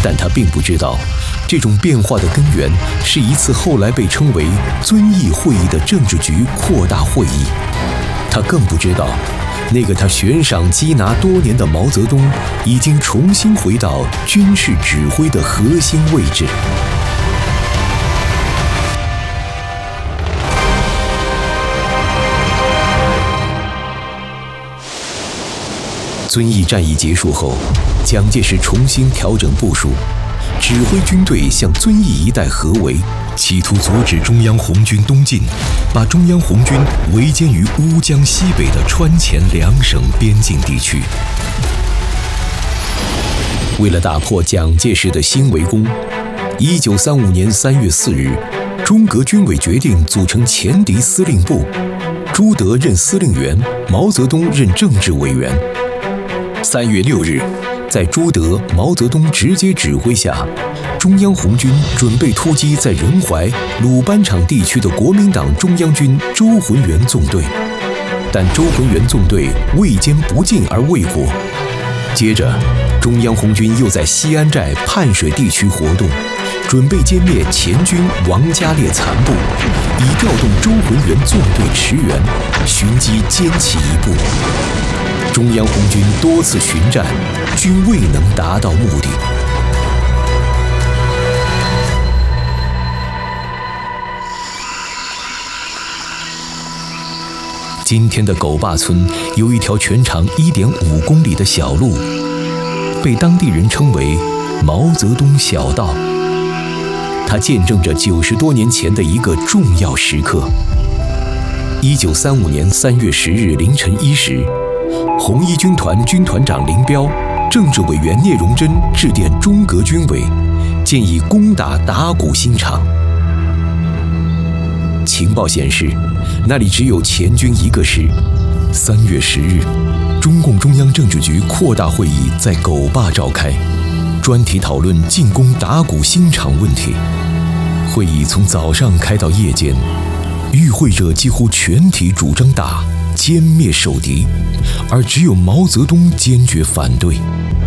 但他并不知道，这种变化的根源是一次后来被称为遵义会议的政治局扩大会议。他更不知道，那个他悬赏缉拿多年的毛泽东，已经重新回到军事指挥的核心位置。遵义战役结束后，蒋介石重新调整部署，指挥军队向遵义一带合围，企图阻止中央红军东进，把中央红军围歼于乌江西北的川黔两省边境地区。为了打破蒋介石的新围攻，1935年3月4日，中革军委决定组成前敌司令部，朱德任司令员，毛泽东任政治委员。3月6日，在朱德、毛泽东直接指挥下，中央红军准备突击在仁怀、鲁班场地区的国民党中央军周浑元纵队，但周浑元纵队未歼不进而未果。接着，中央红军又在西安寨泮水地区活动，准备歼灭前军王家烈残部，以调动周浑元纵队驰援，寻机歼其一部。中央红军多次巡战，均未能达到目的。今天的狗坝村有一条全长1.5公里的小路，被当地人称为毛泽东小道。它见证着90多年前的一个重要时刻。1935年3月10日凌晨1时，红一军团军团长林彪、政治委员聂荣臻致电中革军委，建议攻打打鼓新场。情报显示，那里只有前军一个师。3月10日，中共中央政治局扩大会议在狗坝召开，专题讨论进攻打鼓新场问题。会议从早上开到夜间，与会者几乎全体主张打，歼灭守敌，而只有毛泽东坚决反对。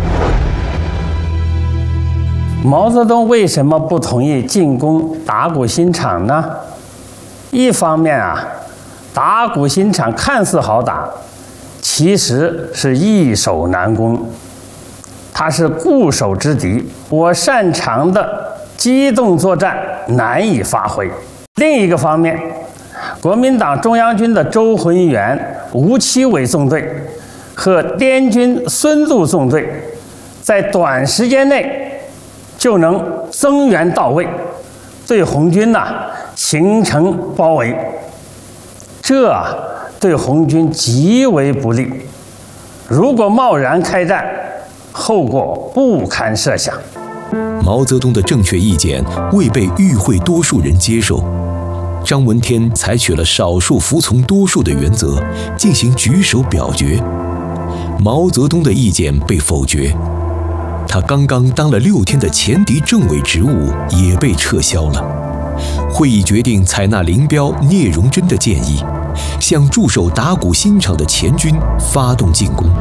毛泽东为什么不同意进攻打鼓新场呢？一方面打鼓新场看似好打，其实是易守难攻，它是固守之敌，我擅长的机动作战难以发挥。另一个方面，国民党中央军的周浑元、吴奇伟纵队和滇军孙路纵队在短时间内就能增援到位，对红军形成包围，这对红军极为不利。如果贸然开战，后果不堪设想。 毛泽东的正确意见未被与会多数人接受，张闻天采取了少数服从多数的原则，进行举手表决。毛泽东的意见被否决，他刚刚当了6天的前敌政委职务也被撤销了。会议决定采纳林彪、聂荣臻的建议，向驻守打鼓新场的前军发动进攻。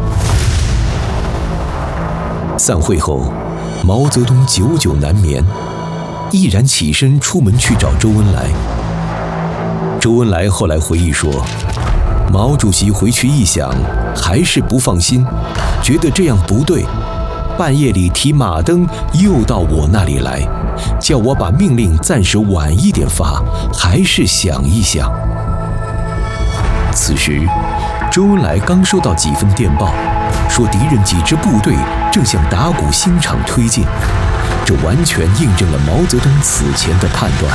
散会后，毛泽东久久难眠，毅然起身出门去找周恩来。周恩来后来回忆说，毛主席回去一想，还是不放心，觉得这样不对，半夜里提马灯又到我那里来，叫我把命令暂时晚一点发，还是想一想。此时，周恩来刚收到几份电报，说敌人几支部队正向打鼓新场推进，这完全印证了毛泽东此前的判断。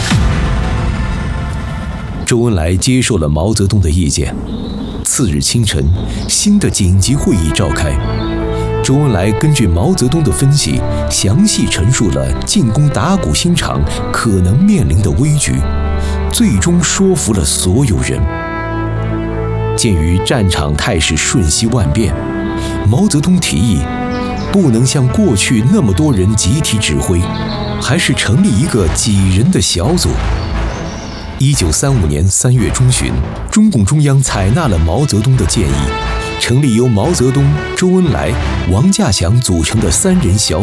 周恩来接受了毛泽东的意见。次日清晨，新的紧急会议召开。周恩来根据毛泽东的分析，详细陈述了进攻打鼓新场可能面临的危局，最终说服了所有人。鉴于战场态势瞬息万变，毛泽东提议，不能像过去那么多人集体指挥，还是成立一个几人的小组。1935年3月中旬，中共中央采纳了毛泽东的建议，成立由毛泽东、周恩来、王稼祥组成的3人小组。